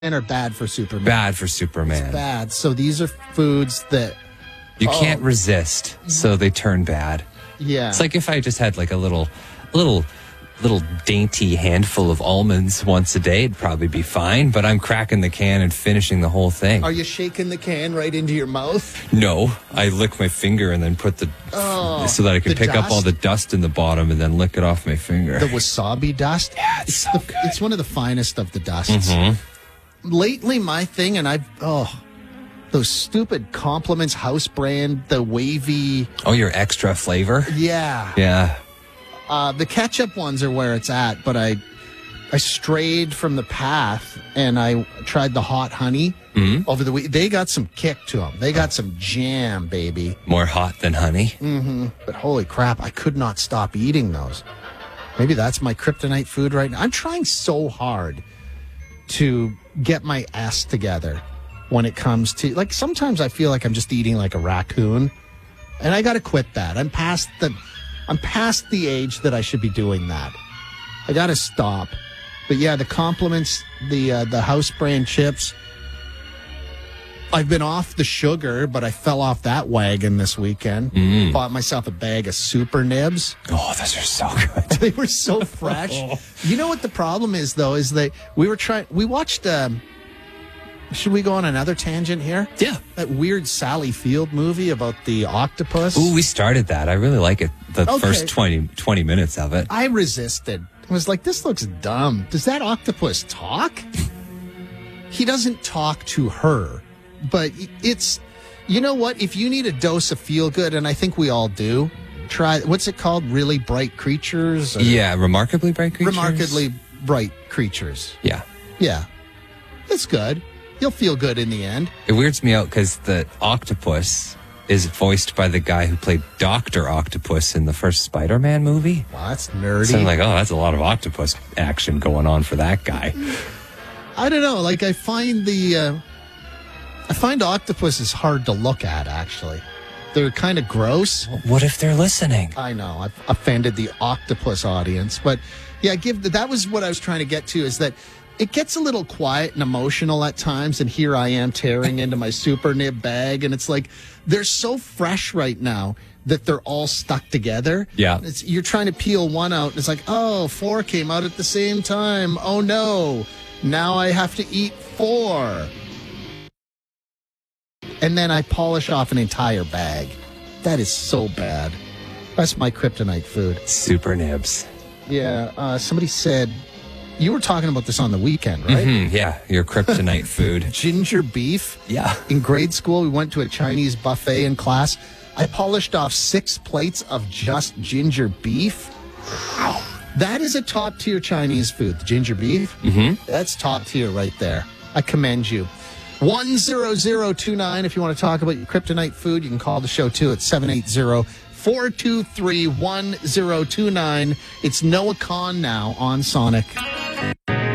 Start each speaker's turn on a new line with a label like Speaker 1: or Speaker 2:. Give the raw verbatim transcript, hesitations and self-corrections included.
Speaker 1: and are bad for Superman.
Speaker 2: Bad for Superman.
Speaker 1: It's bad. So these are foods that
Speaker 2: you
Speaker 1: oh.
Speaker 2: can't resist, so they turn bad.
Speaker 1: Yeah.
Speaker 2: It's like if I just had like a little, little, little dainty handful of almonds once a day, it'd probably be fine. But I'm cracking the can and finishing the whole thing.
Speaker 1: Are you shaking the can right into your mouth?
Speaker 2: No, I lick my finger and then put the
Speaker 1: oh,
Speaker 2: so that I can pick
Speaker 1: dust?
Speaker 2: up all the dust in the bottom and then lick it off my finger.
Speaker 1: The wasabi dust.
Speaker 2: Yeah, it's,
Speaker 1: it's,
Speaker 2: so
Speaker 1: the,
Speaker 2: good.
Speaker 1: it's one of the finest of the dusts.
Speaker 2: Mm-hmm.
Speaker 1: Lately, my thing, and I've oh. Those stupid Compliments house brand, the wavy.
Speaker 2: Oh, your extra flavor?
Speaker 1: Yeah.
Speaker 2: Yeah.
Speaker 1: Uh, the ketchup ones are where it's at, but I I strayed from the path and I tried the hot honey
Speaker 2: mm-hmm.
Speaker 1: over the week. They got some kick to them. They got some jam, baby.
Speaker 2: More hot than honey?
Speaker 1: Mm-hmm. But holy crap, I could not stop eating those. Maybe that's my kryptonite food right now. I'm trying so hard to get my ass together when it comes to, like, sometimes I feel like I'm just eating like a raccoon, and I got to quit that. I'm past the, I'm past the age that I should be doing that. I got to stop. But yeah, the Compliments, the uh, the house brand chips. I've been off the sugar, but I fell off that wagon this weekend.
Speaker 2: Mm.
Speaker 1: Bought myself a bag of Super Nibs.
Speaker 2: Oh, those are so good.
Speaker 1: They were so fresh. You know what the problem is, though, is that we were trying, we watched, um, should we go on another tangent here?
Speaker 2: Yeah.
Speaker 1: That weird Sally Field movie about the octopus.
Speaker 2: Ooh, we started that. I really like it. The
Speaker 1: Okay.
Speaker 2: first twenty, twenty minutes of it.
Speaker 1: I resisted. I was like, this looks dumb. Does that octopus talk? He doesn't talk to her, but it's, you know what? If you need a dose of feel good, and I think we all do, try, what's it called? Really Bright Creatures? Or
Speaker 2: Yeah, Remarkably Bright Creatures.
Speaker 1: Remarkably Bright Creatures.
Speaker 2: Yeah.
Speaker 1: Yeah. It's good. You'll feel good in the end.
Speaker 2: It weirds me out because the octopus is voiced by the guy who played Doctor Octopus in the first Spider-Man movie.
Speaker 1: Wow, that's nerdy.
Speaker 2: So I'm like, oh, that's a lot of octopus action going on for that guy.
Speaker 1: I don't know. Like, I find the, uh, I find octopuses hard to look at, actually. They're kind of gross.
Speaker 2: What if they're listening?
Speaker 1: I know. I've offended the octopus audience. But, yeah, give the, that was what I was trying to get to, is that it gets a little quiet and emotional at times, and here I am tearing into my Super Nib bag, and it's like they're so fresh right now that they're all stuck together.
Speaker 2: Yeah.
Speaker 1: It's, you're trying to peel one out, and it's like, oh, four came out at the same time. Oh, no. Now I have to eat four. And then I polish off an entire bag. That is so bad. That's my kryptonite food.
Speaker 2: Super Nibs.
Speaker 1: Yeah. Uh, somebody said, you were talking about this on the weekend, right?
Speaker 2: Mm-hmm, yeah, your kryptonite food.
Speaker 1: Ginger beef.
Speaker 2: Yeah.
Speaker 1: In grade school, we went to a Chinese buffet in class. I polished off six plates of just ginger beef. That is a top tier Chinese food, the ginger beef.
Speaker 2: Mm-hmm.
Speaker 1: That's top tier right there. I commend you. one zero zero two nine if you want to talk about your kryptonite food. You can call the show too at seven eight zero, four two three, one zero two nine. It's Noah Kahn now on Sonic.